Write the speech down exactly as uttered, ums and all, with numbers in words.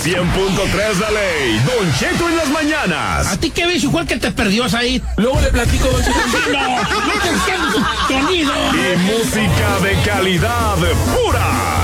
cien punto tres La Ley, Don Cheto en las mañanas. ¿A ti qué vicio fue el que te perdió ahí? Luego le platico, Don Cheto. No, no te entiendo. Sonido. Y música de calidad pura.